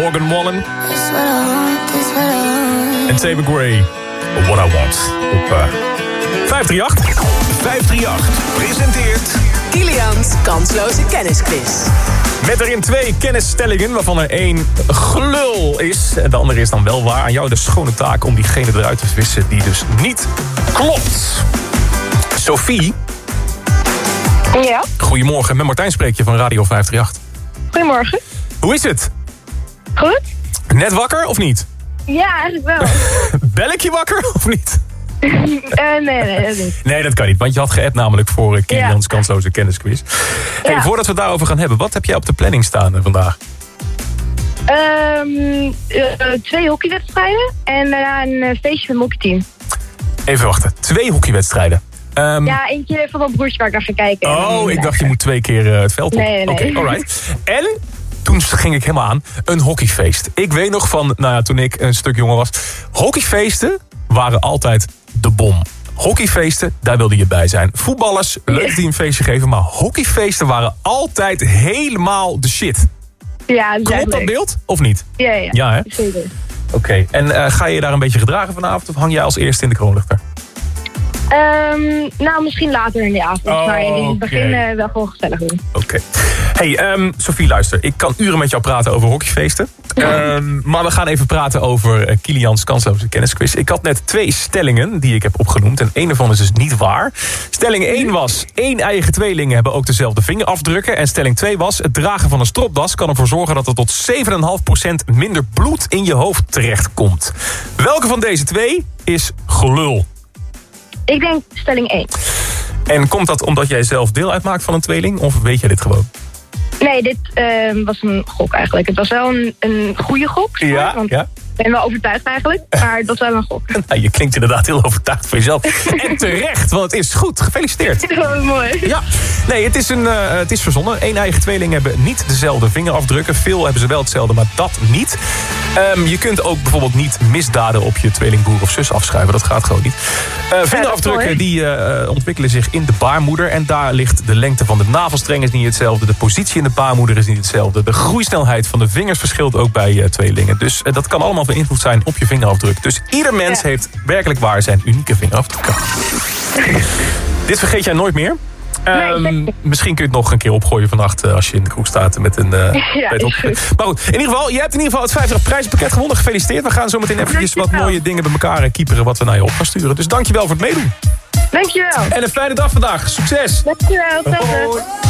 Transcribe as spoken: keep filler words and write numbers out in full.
Morgan Wallen. En Tabor Gray. What I Want. Op uh, vijf drie acht. vijf drie acht presenteert Kilian's kansloze kennisquiz. Met erin twee kennisstellingen, waarvan er één gelul is. En de andere is dan wel waar. Aan jou de schone taak om diegene eruit te vissen die dus niet klopt. Sophie. Ja? Goedemorgen, met Martijn spreek je van Radio vijf drie acht. Goedemorgen. Hoe is het? Goed? Net wakker of niet? Ja, eigenlijk wel. Bel ik je wakker of niet? uh, nee, nee, dat niet. Nee, dat kan niet, want je had geappt namelijk voor uh, Kilian's Ja. kansloze kennisquiz. Hey, Ja. voordat we het daarover gaan hebben, wat heb jij op de planning staan uh, vandaag? Um, uh, twee hockeywedstrijden en daarna een uh, feestje van het hockeyteam. Even wachten, twee hockeywedstrijden. Um, Ja, eentje van mijn broertje waar ik naar ga kijken. oh, ik dacht je moet twee keer uh, het veld op. Nee, nee, Oké, nee. alright. En toen ging ik helemaal aan, een hockeyfeest. Ik weet nog van, nou ja, toen ik een stuk jonger was, hockeyfeesten waren altijd de bom. Hockeyfeesten, daar wilde je bij zijn. Voetballers, leuk dat die een feestje geven, maar hockeyfeesten waren altijd helemaal de shit. Ja, dat is echt Klopt dat leuk. beeld, of niet? Ja, ja. Ja, hè? Zeker. Oké, okay. en uh, ga je je daar een beetje gedragen vanavond, of hang jij als eerste in de kroonluchter? Um, nou, misschien later in de avond. Oh, maar in het begin oké. uh, wel gewoon gezellig doen. Oké. Okay. Hey, um, Sophie, luister. Ik kan uren met jou praten over hockeyfeesten. Um, maar we gaan even praten over uh, Kilian's kansloze kennisquiz. Ik had net twee stellingen die ik heb opgenoemd. En één ervan is dus niet waar. Stelling één was, één eigen tweelingen hebben ook dezelfde vingerafdrukken. En stelling twee was, het dragen van een stropdas kan ervoor zorgen dat er tot zeven komma vijf procent minder bloed in je hoofd terechtkomt. Welke van deze twee is gelul? Ik denk stelling één. En komt dat omdat jij zelf deel uitmaakt van een tweeling? Of weet jij dit gewoon? Nee, dit uh, was een gok eigenlijk. Het was wel een, een goede gok. zeg maar, Ja, want ja. ik ben wel overtuigd eigenlijk. Maar het was wel een gok. Nou, je klinkt inderdaad heel overtuigd van jezelf. En terecht, want het is goed. Gefeliciteerd. Oh, mooi. Ja, nee, het is, een, uh, het is verzonnen. Eén eigen tweeling hebben niet dezelfde vingerafdrukken. Veel hebben ze wel hetzelfde, maar dat niet. Um, je kunt ook bijvoorbeeld niet misdaden op je tweelingbroer of zus afschuiven. Dat gaat gewoon niet. Uh, vingerafdrukken die uh, ontwikkelen zich in de baarmoeder. En daar ligt de lengte van de navelstreng is niet hetzelfde. De positie in de baarmoeder is niet hetzelfde. De groeisnelheid van de vingers verschilt ook bij uh, tweelingen. Dus uh, dat kan allemaal van invloed zijn op je vingerafdruk. Dus ieder mens Ja. heeft werkelijk waar zijn unieke vingerafdruk. Dit vergeet jij nooit meer. Um, Nee. misschien kun je het nog een keer opgooien vannacht uh, als je in de kroeg staat met een uh, Ja, pet op. is goed. Maar goed, in ieder geval, je hebt in ieder geval het vijftig prijzenpakket gewonnen. Gefeliciteerd. We gaan zo meteen eventjes wat Dankjewel. mooie dingen bij elkaar uh, kieperen wat we naar je op gaan sturen. Dus dankjewel voor het meedoen. Dankjewel. En een fijne dag vandaag. Succes. Dankjewel. Tot Hoi. ziens.